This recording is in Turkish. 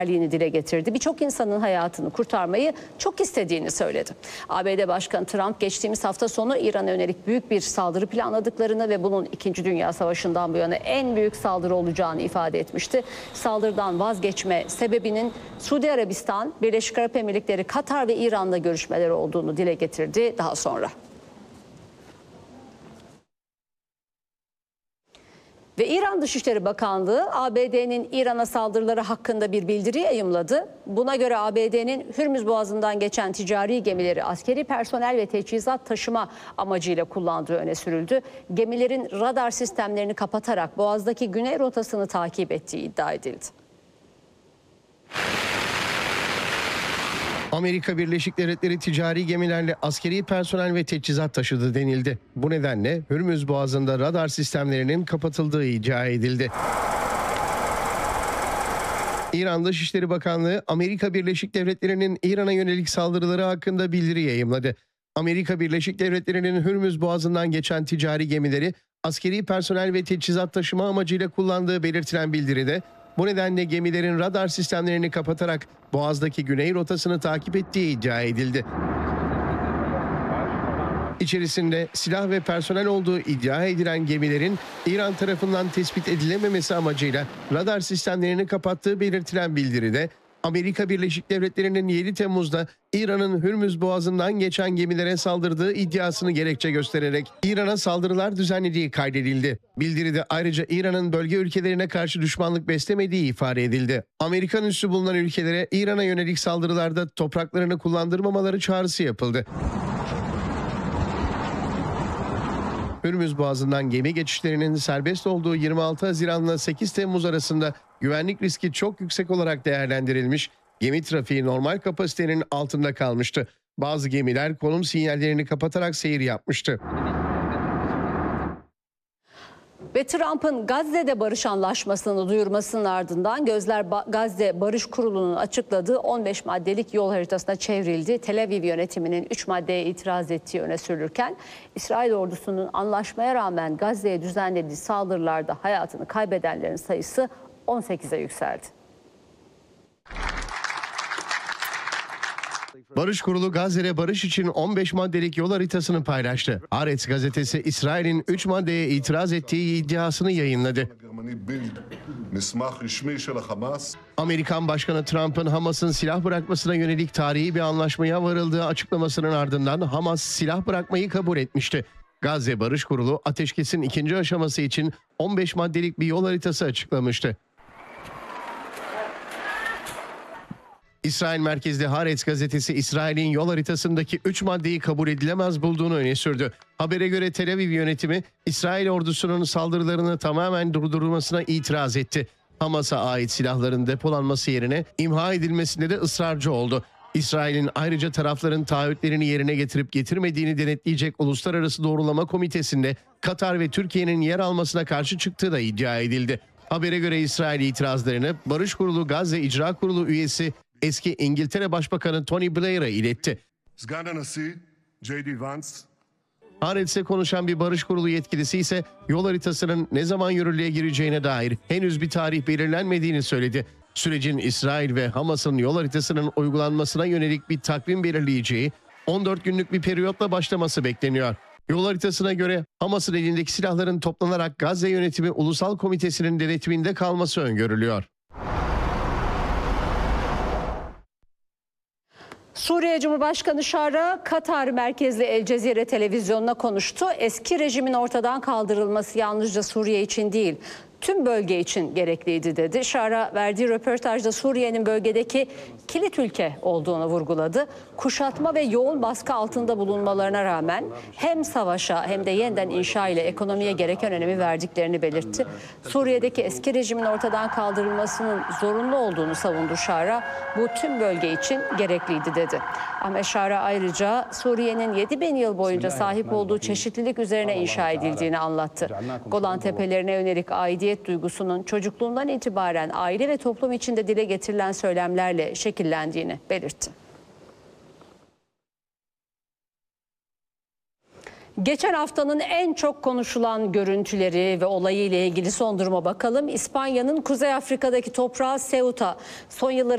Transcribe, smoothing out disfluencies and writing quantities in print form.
dile getirdi. Birçok insanın hayatını kurtarmayı çok istediğini söyledi. ABD Başkanı Trump geçtiğimiz hafta sonu İran'a yönelik büyük bir saldırı planladıklarını ve bunun 2. Dünya Savaşı'ndan bu yana en büyük saldırı olacağını ifade etmişti. Saldırıdan vazgeçme sebebinin Suudi Arabistan, Birleşik Arap Emirlikleri, Katar ve İran'la görüşmeleri olduğunu dile getirdi daha sonra. Ve İran Dışişleri Bakanlığı ABD'nin İran'a saldırıları hakkında bir bildiri yayımladı. Buna göre ABD'nin Hürmüz Boğazı'ndan geçen ticari gemileri askeri personel ve teçhizat taşıma amacıyla kullandığı öne sürüldü. Gemilerin radar sistemlerini kapatarak Boğaz'daki güney rotasını takip ettiği iddia edildi. Amerika Birleşik Devletleri ticari gemilerle askeri personel ve teçhizat taşıdı denildi. Bu nedenle Hürmüz Boğazı'nda radar sistemlerinin kapatıldığı iddia edildi. İran Dışişleri Bakanlığı, Amerika Birleşik Devletleri'nin İran'a yönelik saldırıları hakkında bildiri yayımladı. Amerika Birleşik Devletleri'nin Hürmüz Boğazı'ndan geçen ticari gemileri askeri personel ve teçhizat taşıma amacıyla kullandığı belirtilen bildiride, bu nedenle gemilerin radar sistemlerini kapatarak Boğaz'daki güney rotasını takip ettiği iddia edildi. İçerisinde silah ve personel olduğu iddia edilen gemilerin İran tarafından tespit edilememesi amacıyla radar sistemlerini kapattığı belirtilen bildiride, Amerika Birleşik Devletleri'nin 7 Temmuz'da İran'ın Hürmüz Boğazı'ndan geçen gemilere saldırdığı iddiasını gerekçe göstererek İran'a saldırılar düzenlediği kaydedildi. Bildiride ayrıca İran'ın bölge ülkelerine karşı düşmanlık beslemediği ifade edildi. Amerikan üssü bulunan ülkelere İran'a yönelik saldırılarda topraklarını kullandırmamaları çağrısı yapıldı. Hürmüz Boğazı'ndan gemi geçişlerinin serbest olduğu 26 Haziran'la 8 Temmuz arasında güvenlik riski çok yüksek olarak değerlendirilmiş, gemi trafiği normal kapasitenin altında kalmıştı. Bazı gemiler konum sinyallerini kapatarak seyir yapmıştı. Ve Trump'ın Gazze'de barış anlaşmasını duyurmasının ardından gözler Gazze Barış Kurulu'nun açıkladığı 15 maddelik yol haritasına çevrildi. Tel Aviv yönetiminin 3 maddeye itiraz ettiği öne sürülürken İsrail ordusunun anlaşmaya rağmen Gazze'ye düzenlediği saldırılarda hayatını kaybedenlerin sayısı 18'e yükseldi. Barış Kurulu Gazze'de barış için 15 maddelik yol haritasını paylaştı. Haaretz gazetesi İsrail'in 3 maddeye itiraz ettiği iddiasını yayınladı. Amerikan Başkanı Trump'ın Hamas'ın silah bırakmasına yönelik tarihi bir anlaşmaya varıldığı açıklamasının ardından Hamas silah bırakmayı kabul etmişti. Gazze Barış Kurulu ateşkesin 2. aşaması için 15 maddelik bir yol haritası açıklamıştı. İsrail merkezli Haaretz gazetesi İsrail'in yol haritasındaki 3 maddeyi kabul edilemez bulduğunu öne sürdü. Habere göre Tel Aviv yönetimi İsrail ordusunun saldırılarını tamamen durdurulmasına itiraz etti. Hamas'a ait silahların depolanması yerine imha edilmesinde de ısrarcı oldu. İsrail'in ayrıca tarafların taahhütlerini yerine getirip getirmediğini denetleyecek Uluslararası Doğrulama Komitesi'nde Katar ve Türkiye'nin yer almasına karşı çıktığı da iddia edildi. Habere göre İsrail itirazlarını Barış Kurulu Gazze İcra Kurulu üyesi eski İngiltere Başbakanı Tony Blair'a iletti. Haaretz'e konuşan bir Barış Kurulu yetkilisi ise yol haritasının ne zaman yürürlüğe gireceğine dair henüz bir tarih belirlenmediğini söyledi. Sürecin İsrail ve Hamas'ın yol haritasının uygulanmasına yönelik bir takvim belirleyeceği 14 günlük bir periyotla başlaması bekleniyor. Yol haritasına göre Hamas'ın elindeki silahların toplanarak Gazze Yönetimi Ulusal Komitesi'nin denetiminde kalması öngörülüyor. Suriye Cumhurbaşkanı Şara, Katar merkezli El Cezire televizyonuna konuştu. Eski rejimin ortadan kaldırılması yalnızca Suriye için değil, tüm bölge için gerekliydi dedi. Şara verdiği röportajda Suriye'nin bölgedeki kilit ülke olduğunu vurguladı. Kuşatma ve yoğun baskı altında bulunmalarına rağmen hem savaşa hem de yeniden inşa ile ekonomiye gereken önemi verdiklerini belirtti. Suriye'deki eski rejimin ortadan kaldırılmasının zorunlu olduğunu savundu Şara. Bu tüm bölge için gerekliydi dedi. Ahmet Şara ayrıca Suriye'nin 7.000 yıl boyunca sahip olduğu çeşitlilik üzerine inşa edildiğini anlattı. Golan Tepelerine yönelik aidiyet duygusunun çocukluğundan itibaren aile ve toplum içinde dile getirilen söylemlerle şekillendiğini belirtti. Geçen haftanın en çok konuşulan görüntüleri ve olayı ile ilgili son duruma bakalım. İspanya'nın Kuzey Afrika'daki toprağı Ceuta son yılların